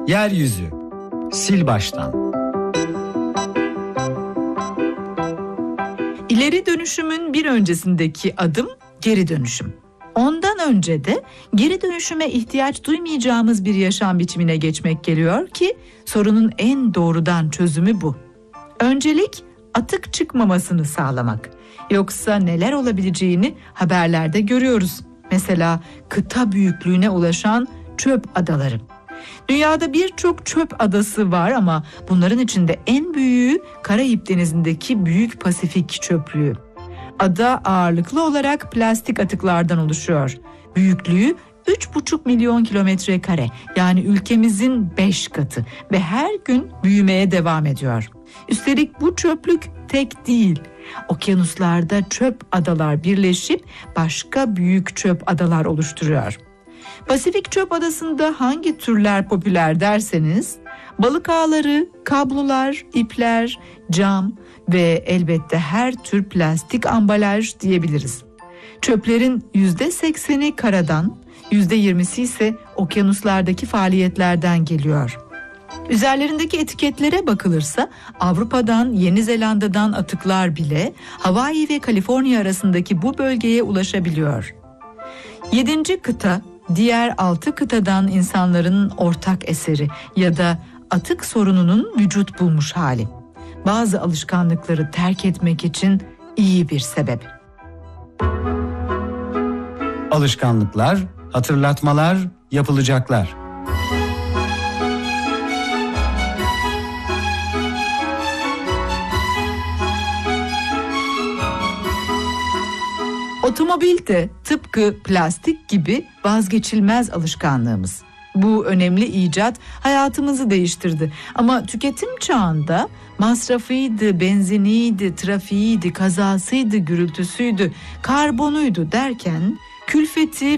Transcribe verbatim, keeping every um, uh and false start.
Yeryüzü, sil baştan. İleri dönüşümün bir öncesindeki adım geri dönüşüm. Ondan önce de geri dönüşüme ihtiyaç duymayacağımız bir yaşam biçimine geçmek geliyor ki sorunun en doğrudan çözümü bu. Öncelik atık çıkmamasını sağlamak. Yoksa neler olabileceğini haberlerde görüyoruz. Mesela kıta büyüklüğüne ulaşan çöp adaları. Dünyada birçok çöp adası var ama bunların içinde en büyüğü Karayip Denizi'ndeki Büyük Pasifik Çöplüğü. Ada ağırlıklı olarak plastik atıklardan oluşuyor. Büyüklüğü üç buçuk milyon kilometre kare, yani ülkemizin beş katı ve her gün büyümeye devam ediyor. Üstelik bu çöplük tek değil. Okyanuslarda çöp adalar birleşip başka büyük çöp adalar oluşturuyor. Pasifik Çöp Adası'nda hangi türler popüler derseniz, balık ağları, kablolar, ipler, cam ve elbette her tür plastik ambalaj diyebiliriz. Çöplerin yüzde sekseni karadan, yüzde yirmisi ise okyanuslardaki faaliyetlerden geliyor. Üzerlerindeki etiketlere bakılırsa Avrupa'dan, Yeni Zelanda'dan atıklar bile Hawaii ve Kaliforniya arasındaki bu bölgeye ulaşabiliyor. Yedinci kıta, diğer altı kıtadan insanların ortak eseri ya da atık sorununun vücut bulmuş hali. Bazı alışkanlıkları terk etmek için iyi bir sebep. Alışkanlıklar, hatırlatmalar, yapılacaklar. Otomobil de tıpkı plastik gibi vazgeçilmez alışkanlığımız. Bu önemli icat hayatımızı değiştirdi. Ama tüketim çağında masrafıydı, benziniydi, trafiğiydi, kazasıydı, gürültüsüydü, karbonuydu derken külfeti